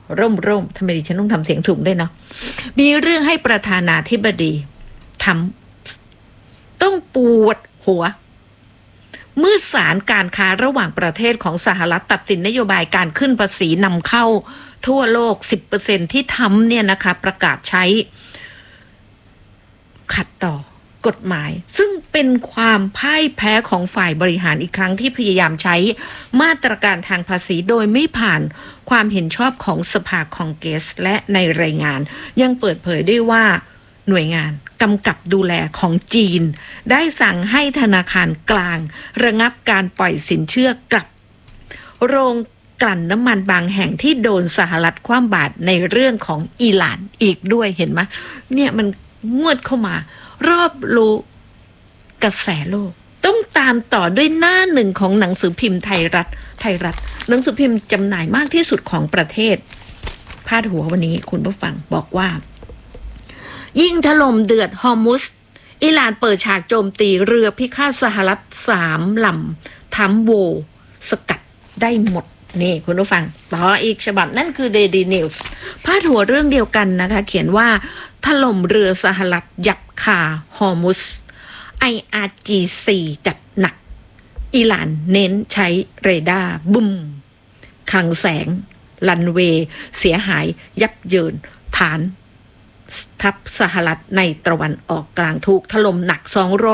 ร่มทำไมดิฉันต้องทำเสียงถูกด้วยเนาะมีเรื่องให้ประธานาธิบดีทำต้องปวดหัวเมื่อศาลการค้าระหว่างประเทศของสหรัฐตัดสินนโยบายการขึ้นภาษีนำเข้าทั่วโลก 10% ที่ทำเนี่ยนะคะประกาศใช้ขัดต่อกฎหมายซึ่งเป็นความพ่ายแพ้ของฝ่ายบริหารอีกครั้งที่พยายามใช้มาตรการทางภาษีโดยไม่ผ่านความเห็นชอบของสภาคองเกรสและในรายงานยังเปิดเผยได้ว่าหน่วยงานกำกับดูแลของจีนได้สั่งให้ธนาคารกลางระงับการปล่อยสินเชื่อกับโรงกลั่นน้ำมันบางแห่งที่โดนสหรัฐคว่ำบาตรในเรื่องของอิหร่านอีกด้วยเห็นไหมเนี่ยมันงวดเข้ามารอบรู้กระแสโลกต้องตามต่อด้วยหน้าหนึ่งของหนังสือพิมพ์ไทยรัฐหนังสือพิมพ์จำหน่ายมากที่สุดของประเทศพาดหัววันนี้คุณผู้ฟังบอกว่ายิ่งถล่มเดือดฮอร์มุสอิหร่านเปิดฉากโจมตีเรือพิฆาตสหรัฐ3 ลำทำโวสกัดได้หมดนี่คุณผู้ฟังต่ออีกฉบับนั่นคือ Daily News พาดหัวเรื่องเดียวกันนะคะเขียนว่าถล่มเรือสหรัฐยับคาฮอร์มุส IRGC จัดหนักอิหร่านเน้นใช้เรดาร์บุ้มคลังแสงลันเวย์เสียหายยับเยินฐานทัพสหรัฐในตะวันออกกลางถูกถล่มหนัก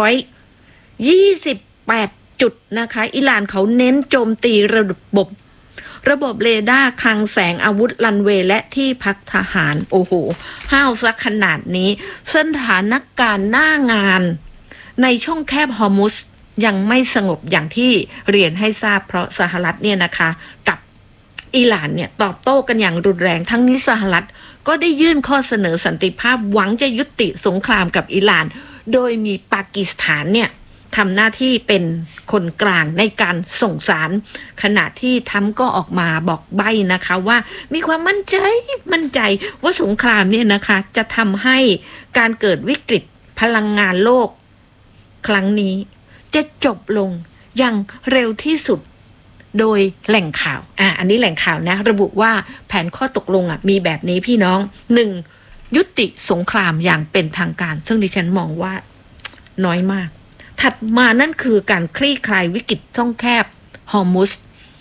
228 จุดนะคะอิหร่านเขาเน้นโจมตีระบบเรดาร์คลังแสงอาวุธรันเวย์และที่พักทหารโอ้โหห้าวซะขนาดนี้สถานการณ์หน้างานในช่องแคบฮอร์มุสยังไม่สงบอย่างที่เรียนให้ทราบเพราะสหรัฐเนี่ยนะคะกับอิหร่านเนี่ยตอบโต้กันอย่างรุนแรงทั้งนี้สหรัฐก็ได้ยื่นข้อเสนอสันติภาพหวังจะยุติสงครามกับอิหร่านโดยมีปากีสถานเนี่ยทำหน้าที่เป็นคนกลางในการส่งสารขณะที่ทรัมป์ก็ออกมาบอกใบ้นะคะว่ามีความมั่นใจว่าสงครามเนี่ยนะคะจะทำให้การเกิดวิกฤตพลังงานโลกครั้งนี้จะจบลงอย่างเร็วที่สุดโดยแหล่งข่าวอันนี้แหล่งข่าวนะระบุว่าแผนข้อตกลงมีแบบนี้พี่น้อง 1. ยุติสงครามอย่างเป็นทางการซึ่งดิฉันมองว่าน้อยมากถัดมานั่นคือการคลี่คลายวิกฤตช่องแคบฮอร์มุส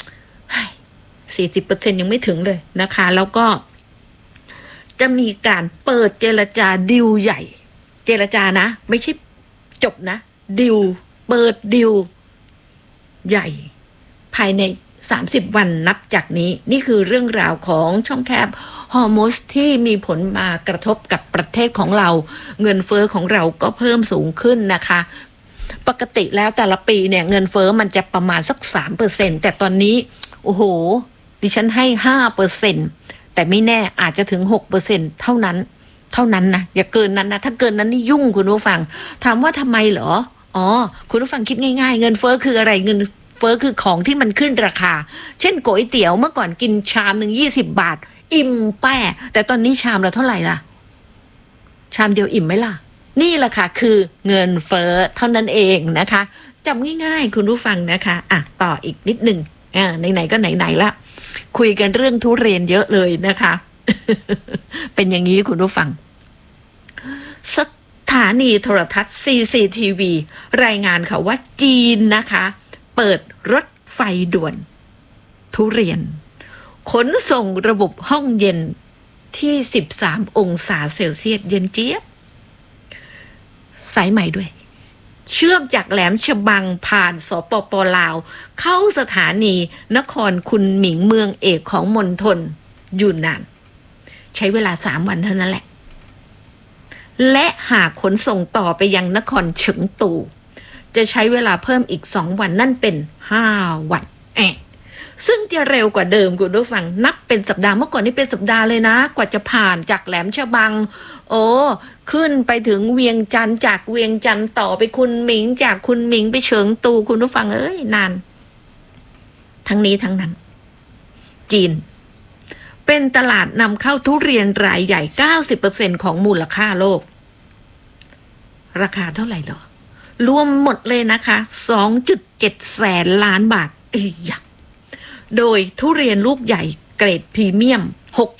40% ยังไม่ถึงเลยนะคะแล้วก็จะมีการเปิดเจรจาดีลใหญ่เจรจานะไม่ใช่จบนะดีลเปิดดีลใหญ่ภายใน30 วันนับจากนี้นี่คือเรื่องราวของช่องแคบฮอร์มุสที่มีผลมากระทบกับประเทศของเราเงินเฟ้อของเราก็เพิ่มสูงขึ้นนะคะปกติแล้วแต่ละปีเนี่ยเงินเฟ้อมันจะประมาณสัก 3% แต่ตอนนี้โอ้โหดิฉันให้ 5% แต่ไม่แน่อาจจะถึง 6% เท่านั้นนะอย่าเกินนั้นนะถ้าเกินนั้นนี่ยุ่งคุณผู้ฟังถามว่าทำไมเหรอคุณผู้ฟังคิดง่ายๆเงินเฟ้อคืออะไรเงินเฟ้อคือของที่มันขึ้นราคาเช่นก๋วยเตี๋ยวเมื่อก่อนกินชามนึง20 บาทอิ่มแป้แต่ตอนนี้ชามละเท่าไหร่ล่ะชามเดียวอิ่มไหมล่ะนี่แหละค่ะคือเงินเฟ้อเท่านั้นเองนะคะจำง่ายๆคุณผู้ฟังนะคะต่ออีกนิดหนึ่งไหนๆก็ไหนๆละคุยกันเรื่องทุเรียนเยอะเลยนะคะ เป็นอย่างนี้คุณผู้ฟังสถานีโทรทัศน์ CCTV รายงานค่ะว่าจีนนะคะเปิดรถไฟด่วนทุเรียนขนส่งระบบห้องเย็นที่13 องศาเซลเซียสเย็นเจี๊ยบสายใหม่ด้วยเชื่อมจากแหลมฉบังผ่านสปป.ลาวเข้าสถานีนครคุณหมิงเมืองเอกของมณฑลยูนนานใช้เวลา3 วันเท่านั้นแหละและหากขนส่งต่อไปยังนครเฉิงตูจะใช้เวลาเพิ่มอีก2 วันนั่นเป็น5 วันซึ่งจะเร็วกว่าเดิมคุณผู้ฟังนับเป็นสัปดาห์เมื่อก่อนนี่เป็นสัปดาห์เลยนะกว่าจะผ่านจากแหลมฉบังขึ้นไปถึงเวียงจันทร์จากเวียงจันทร์ต่อไปคุณหมิงจากคุณหมิงไปเฉิงตูคุณผู้ฟังนานทั้งนี้ทั้งนั้นจีนเป็นตลาดนำเข้าทุเรียนรายใหญ่ 90% ของมูลค่าโลกราคาเท่าไหร่หรอรวมหมดเลยนะคะ 2.7 แสนล้านบาทโดยทุเรียนลูกใหญ่เกรดพรีเมียม